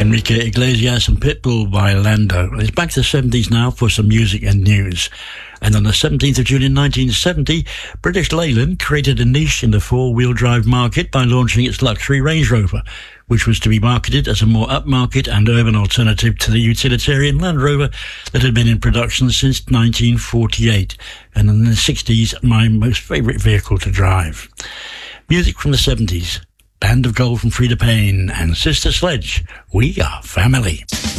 Enrique Iglesias and Pitbull by Lando. It's back to the 70s now for some music and news. And on the 17th of June in 1970, British Leyland created a niche in the four-wheel drive market by launching its luxury Range Rover, which was to be marketed as a more upmarket and urban alternative to the utilitarian Land Rover that had been in production since 1948, and in the 60s, my most favourite vehicle to drive. Music from the 70s. Band of Gold from Freda Payne and Sister Sledge. We are family.